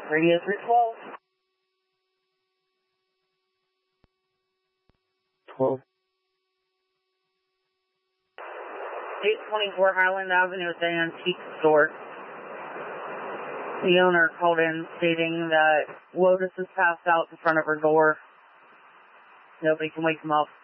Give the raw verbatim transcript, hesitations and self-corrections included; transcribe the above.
Radio three twelve. twelve. eight twenty-four Highland Avenue, the antique store. The owner called in stating that Lotus has passed out in front of her door. Nobody can wake him up.